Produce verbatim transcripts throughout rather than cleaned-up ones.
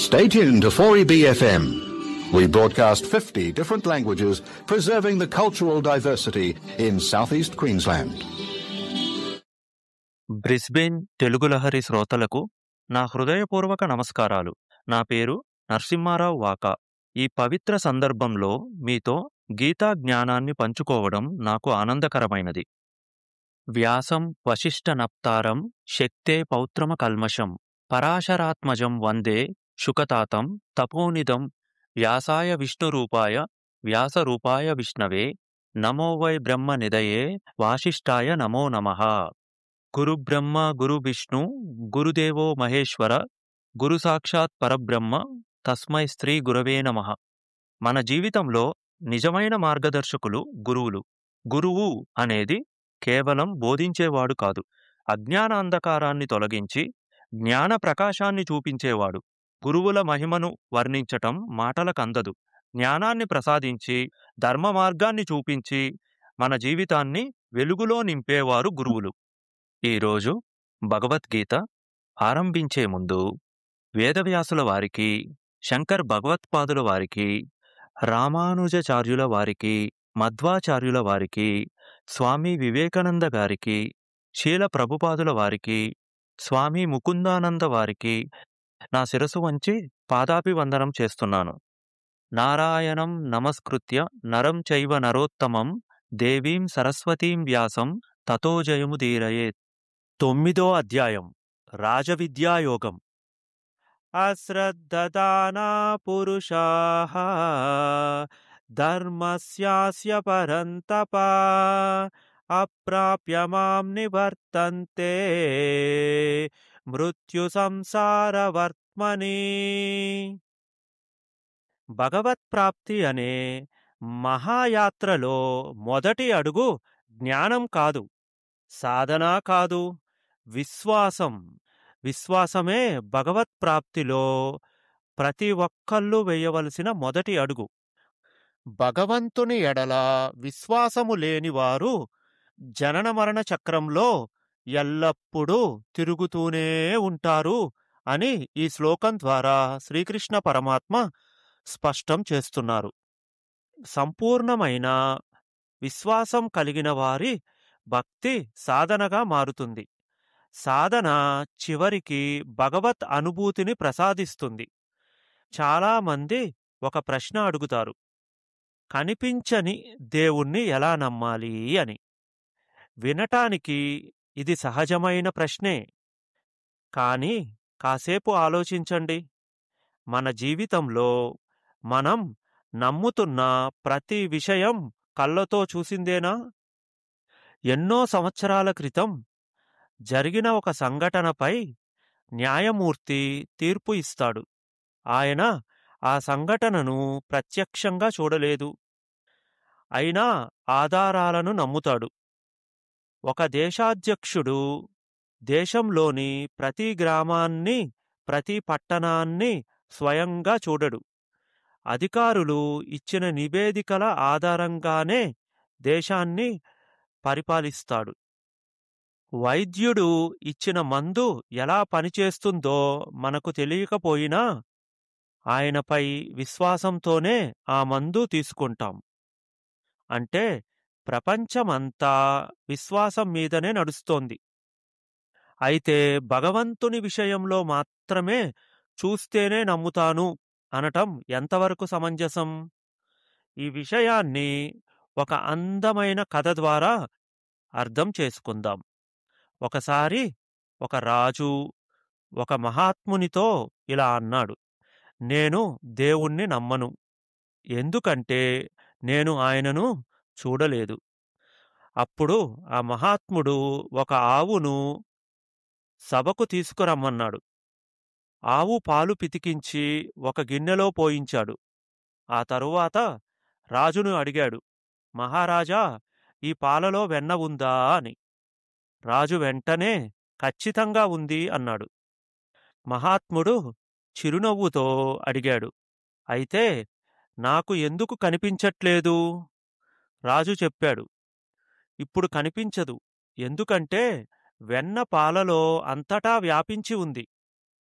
Stay tuned to four E B F M. We broadcast fifty different languages, preserving the cultural diversity in southeast Queensland. Brisbane Telugu Lahari శ్రోతలకు నా హృదయపూర్వక నమస్కారాలు. నా పేరు నరసింహారావు వాకా. ఈ పవిత్ర సందర్భంలో మీతో గీతా జ్ఞానాన్ని పంచుకోవడం నాకు ఆనందకరమైనది. వ్యాసం వశిష్ఠ నప్తారం శక్తే పౌత్రమ కల్మషం పరాశరాత్మజం వందే శుకతాతం తపోనిదం వ్యాసాయ విష్ణురూపాయ వ్యాసరూపాయ విష్ణవే నమో వై బ్రహ్మ నిదయే వాసిష్ఠాయ నమో నమః. గురు బ్రహ్మ గురు విష్ణు గురుదేవో మహేశ్వర గురు సాక్షాత్ పరబ్రహ్మ తస్మై శ్రీ గురవే నమః. మన జీవితంలో నిజమైన మార్గదర్శకులు గురువులు. గురువు అనేది కేవలం బోధించేవాడు కాదు, అజ్ఞాన అంధకారాన్ని తొలగించి జ్ఞాన ప్రకాశాన్ని చూపించేవాడు. గురువుల మహిమను వర్ణించటం మాటలకందదు. జ్ఞానాన్ని ప్రసాదించి ధర్మ మార్గాన్ని చూపించి మన జీవితాన్ని వెలుగులో నింపేవారు గురువులు. ఈరోజు భగవద్గీత ఆరంభించే ముందు వేదవ్యాసుల వారికి, శంకర్ భగవత్పాదుల వారికి, రామానుజాచార్యుల వారికి, మధ్వాచార్యుల వారికి, స్వామి వివేకానంద గారికి, శీల ప్రభుపాదుల వారికి, స్వామి ముకుందానంద వారికి నా శిరసు వంచి పాదాభివందనం చేస్తున్నాను. నారాయణం నమస్కృత్య నరం చైవ నరోత్తమం దేవీం సరస్వతీం వ్యాసం తతో జయముదీరయేత్. తొమ్మిదో అధ్యాయం రాజవిద్యాయోగం. అశ్రద్ధదానా పురుషాః ధర్మస్యాస్య పరంతప అప్రాప్య మాం నివర్తంతే మృత్యు సంసారవర్త్మని. భగవత్ప్రాప్తి అనే మహాయాత్రలో మొదటి అడుగు జ్ఞానం కాదు, సాధన కాదు, విశ్వాసం. విశ్వాసమే భగవత్ప్రాప్తిలో ప్రతి ఒక్కళ్ళు వేయవలసిన మొదటి అడుగు. భగవంతుని ఎడల విశ్వాసము లేనివారు జనన మరణ చక్రంలో ఎల్లప్పుడూ తిరుగుతూనే ఉంటారు అని ఈ శ్లోకం ద్వారా శ్రీకృష్ణ పరమాత్మ స్పష్టం చేస్తున్నారు. సంపూర్ణమైన విశ్వాసం కలిగిన వారి భక్తి సాధనగా మారుతుంది. సాధన చివరికి భగవత్ అనుభూతిని ప్రసాదిస్తుంది. చాలామంది ఒక ప్రశ్న అడుగుతారు, కనిపించని దేవుణ్ణి ఎలా నమ్మాలి అని. వినటానికి ఇది సహజమైన ప్రశ్నే. కానీ కాసేపు ఆలోచించండి. మన జీవితంలో మనం నమ్ముతున్న ప్రతి విషయం కళ్ళతో చూసిందేనా? ఎన్నో సంవత్సరాల క్రితం జరిగిన ఒక సంఘటనపై న్యాయమూర్తి తీర్పు ఇస్తాడు. ఆయన ఆ సంఘటనను ప్రత్యక్షంగా చూడలేదు, అయినా ఆధారాలను నమ్ముతాడు. ఒక దేశాధ్యక్షుడు దేశంలోని ప్రతి గ్రామాన్ని, ప్రతి పట్టణాన్ని స్వయంగా చూడడు. అధికారులు ఇచ్చిన నివేదికల ఆధారంగానే దేశాన్ని పరిపాలిస్తాడు. వైద్యుడు ఇచ్చిన మందు ఎలా పనిచేస్తుందో మనకు తెలియకపోయినా ఆయనపై విశ్వాసంతోనే ఆ మందు తీసుకుంటాం. అంటే ప్రపంచమంతా విశ్వాసం మీదనే నడుస్తోంది. అయితే భగవంతుని విషయంలో మాత్రమే చూస్తేనే నమ్ముతాను అనటం ఎంతవరకు సమంజసం? ఈ విషయాన్ని ఒక అందమైన కథ ద్వారా అర్థం చేసుకుందాం. ఒకసారి ఒక రాజు ఒక మహాత్మునితో ఇలా అన్నాడు, నేను దేవుణ్ణి నమ్మను, ఎందుకంటే నేను ఆయనను చూడలేదు. అప్పుడు ఆ మహాత్ముడు ఒక ఆవును సభకు తీసుకురమ్మన్నాడు. ఆవు పాలు పితికించి ఒక గిన్నెలో పోయించాడు. ఆ తరువాత రాజును అడిగాడు, మహారాజా, ఈ పాలలో వెన్న ఉందా అని. రాజు వెంటనే ఖచ్చితంగా ఉంది అన్నాడు. మహాత్ముడు చిరునవ్వుతో అడిగాడు, అయితే నాకు ఎందుకు కనిపించట్లేదు? రాజు చెప్పాడు, ఇప్పుడు కనిపించదు, ఎందుకంటే వెన్న పాలలో అంతటా వ్యాపించి ఉంది.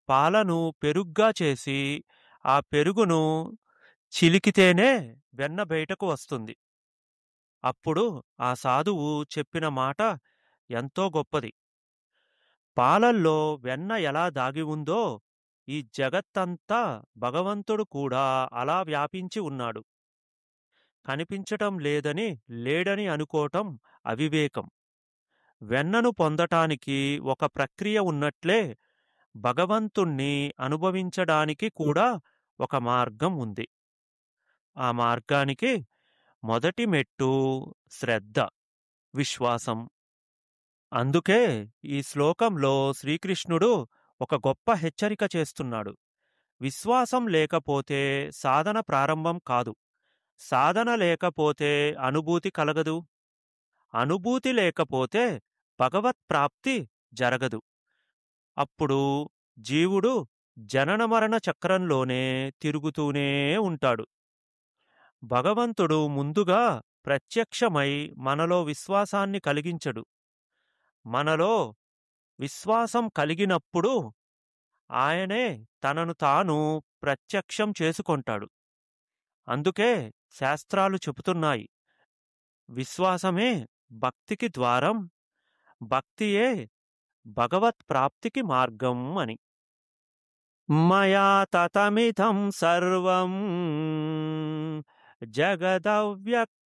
పాలను పెరుగ్గా చేసి ఆ పెరుగును చిలికితేనే వెన్న బయటకు వస్తుంది. అప్పుడు ఆ సాధువు చెప్పిన మాట ఎంతో గొప్పది. పాలల్లో వెన్న ఎలా దాగి ఉందో ఈ జగత్తంతా భగవంతుడు కూడా అలా వ్యాపించి ఉన్నాడు. కనిపించటం లేదని లేడని అనుకోవటం అవివేకం. వెన్నను పొందటానికి ఒక ప్రక్రియ ఉన్నట్లే భగవంతుణ్ణి అనుభవించడానికి కూడా ఒక మార్గం ఉంది. ఆ మార్గానికి మొదటి మెట్టు శ్రద్ధ, విశ్వాసం. అందుకే ఈ శ్లోకంలో శ్రీకృష్ణుడు ఒక గొప్ప హెచ్చరిక చేస్తున్నాడు. విశ్వాసం లేకపోతే సాధన ప్రారంభం కాదు. సాధన లేకపోతే అనుభూతి కలగదు. అనుభూతి లేకపోతే భగవత్ ప్రాప్తి జరగదు. అప్పుడు జీవుడు జనన మరణ చక్రంలోనే తిరుగుతూనే ఉంటాడు. భగవంతుడు ముందుగా ప్రత్యక్షమై మనలో విశ్వాసాన్ని కలిగించడు. మనలో విశ్వాసం కలిగినప్పుడు ఆయనే తనను తాను ప్రత్యక్షం చేసుకొంటాడు. అందుకే శాస్త్రాలు చెబుతున్నాయి, విశ్వాసమే భక్తికి ద్వారం, భక్తియే భగవత్ ప్రాప్తికి మార్గం అని. మయా తతమిదం సర్వం జగదవ్యక్తం